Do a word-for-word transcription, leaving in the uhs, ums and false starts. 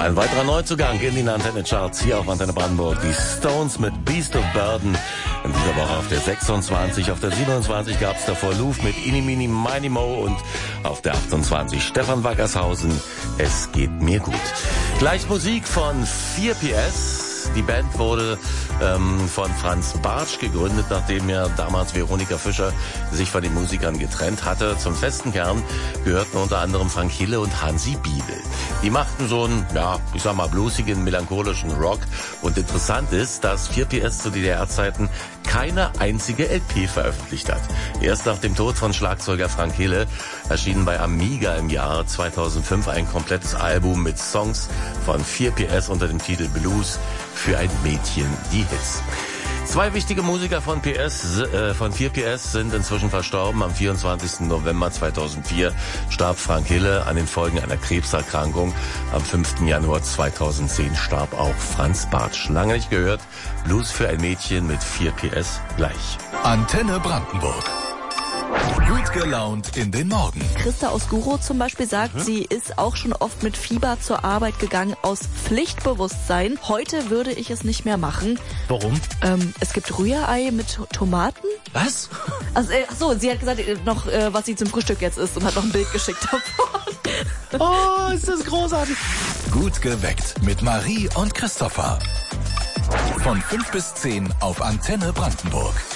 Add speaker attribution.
Speaker 1: Ein weiterer Neuzugang in den Antenne-Charts hier auf Antenne Brandenburg. Die Stones mit Beast of Burden. In dieser Woche auf der sechsundzwanzig. Auf der siebenundzwanzig gab es davor Louvre mit Ini Mini Mini Mo. Und auf der achtundzwanzig Stefan Wackershausen. Es geht mir gut. Gleich Musik von vier P S. Die Band wurde ähm, von Franz Bartsch gegründet, nachdem ja damals Veronika Fischer sich von den Musikern getrennt hatte. Zum festen Kern gehörten unter anderem Frank Hille und Hansi Bibel. Die machten so einen, ja, ich sag mal, bluesigen, melancholischen Rock. Und interessant ist, dass vier P S zu D D R-Zeiten keine einzige L P veröffentlicht hat. Erst nach dem Tod von Schlagzeuger Frank Hille erschien bei Amiga im Jahr zweitausendfünf ein komplettes Album mit Songs von vier P S unter dem Titel Blues für ein Mädchen, die Hits. Zwei wichtige Musiker von P S, äh, von vier P S sind inzwischen verstorben. Am vierundzwanzigsten November zweitausendvier starb Frank Hille an den Folgen einer Krebserkrankung. Am fünften Januar zweitausendzehn starb auch Franz Bartsch. Lange nicht gehört. Blues für ein Mädchen mit vier P S gleich.
Speaker 2: Antenne Brandenburg. Gut gelaunt in den Morgen.
Speaker 3: Christa aus Guro zum Beispiel sagt, mhm. sie ist auch schon oft mit Fieber zur Arbeit gegangen aus Pflichtbewusstsein. Heute würde ich es nicht mehr machen.
Speaker 4: Warum?
Speaker 3: Ähm, es gibt Rührei mit Tomaten.
Speaker 4: Was?
Speaker 3: Also, äh, ach so, sie hat gesagt, äh, noch äh, was sie zum Frühstück jetzt isst und hat noch ein Bild geschickt davon.
Speaker 4: Oh, ist das großartig.
Speaker 2: Gut geweckt mit Marie und Christopher. Von fünf bis zehn auf Antenne Brandenburg.